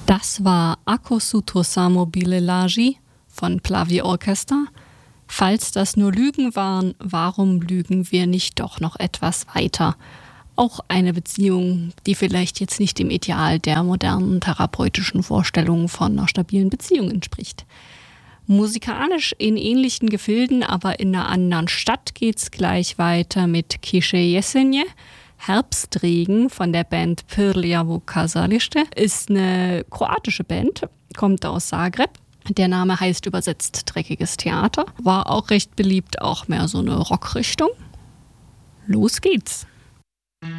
Das war Ako su to samo bile laži von Plavi Orchester. Falls das nur Lügen waren, warum lügen wir nicht doch noch etwas weiter? Auch eine Beziehung, die vielleicht jetzt nicht dem Ideal der modernen therapeutischen Vorstellungen von einer stabilen Beziehung entspricht. Musikalisch in ähnlichen Gefilden, aber in einer anderen Stadt geht's gleich weiter mit Kiše jesenje. Herbstregen von der Band Prljavo kazalište ist eine kroatische Band, kommt aus Zagreb. Der Name heißt übersetzt Dreckiges Theater. War auch recht beliebt, auch mehr so eine Rockrichtung. Los geht's!